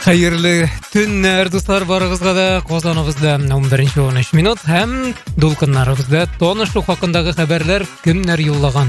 Қайырлы түннәр достар, барығызға да қозанығызда 11-13 минут һәм дулқыннарығызда тонышу хақындағы хәбәрләр кемнәр юллаган